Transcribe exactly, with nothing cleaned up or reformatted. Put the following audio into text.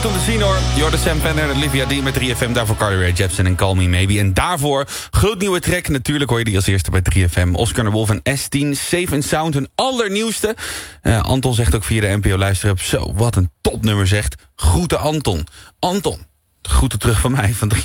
Goed om te zien hoor. Jordan Sam Fender en Olivia Dean met drie F M. Daarvoor Carly Rae Jepsen en Call Me Maybe. En daarvoor gloednieuwe track. Natuurlijk hoor je die als eerste bij drie F M. Oscar de Wolf en S tien. Safe and Sound, hun allernieuwste. Uh, Anton zegt ook via de N P O Luisterhub. Zo, wat een topnummer zegt. Groeten Anton. Anton, groeten terug van mij van drie